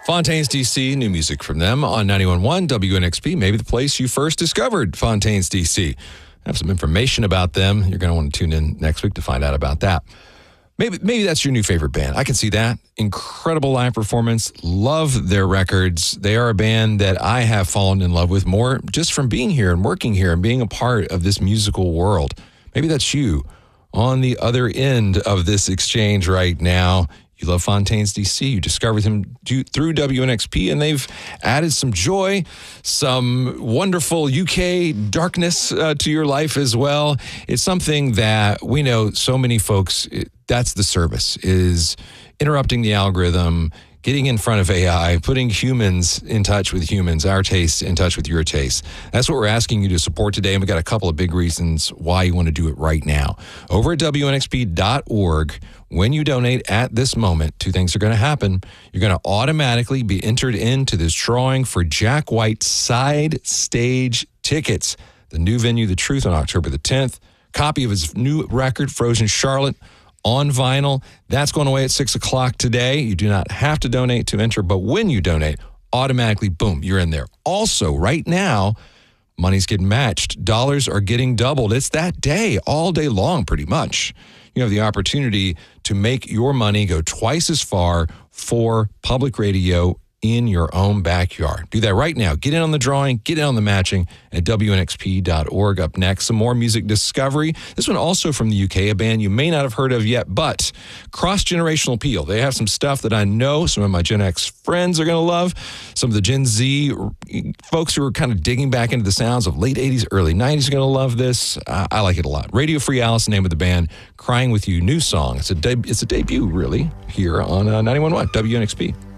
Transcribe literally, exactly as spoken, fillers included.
Fontaines D C, new music from them on ninety-one point one W N X P, maybe the place you first discovered Fontaines D C. I have some information about them. You're going to want to tune in next week to find out about that. Maybe maybe that's your new favorite band. I can see that. Incredible live performance. Love their records. They are a band that I have fallen in love with more just from being here and working here and being a part of this musical world. Maybe that's you on the other end of this exchange right now. You love Fontaines D C. You discovered him through W N X P, and they've added some joy, some wonderful U K darkness uh, to your life as well. It's something that we know so many folks, that's the service, is interrupting the algorithm, getting in front of A I, putting humans in touch with humans, our tastes in touch with your tastes. That's what we're asking you to support today, and we've got a couple of big reasons why you want to do it right now. Over at W N X P dot org, when you donate at this moment, two things are going to happen. You're going to automatically be entered into this drawing for Jack White's Side Stage tickets, the new venue, The Truth, on October the tenth. Copy of his new record, Frozen Charlotte, on vinyl. That's going away at six o'clock today. You do not have to donate to enter, but when you donate, automatically, boom, you're in there. Also, right now, money's getting matched. Dollars are getting doubled. It's that day, all day long, pretty much. You have the opportunity to make your money go twice as far for public radio in your own backyard. Do that right now. Get in on the drawing, get in on the matching at W N X P dot org. Up next, some more music discovery. This one also from the U K, a band you may not have heard of yet, but cross-generational appeal. They have some stuff that I know some of my Gen X friends are going to love. Some of the Gen Z folks who are kind of digging back into the sounds of late eighties, early nineties are going to love this. Uh, I like it a lot. Radio Free Alice, the name of the band. Crying With You, new song. It's a, deb- it's a debut, really, here on uh, ninety-one point one W N X P.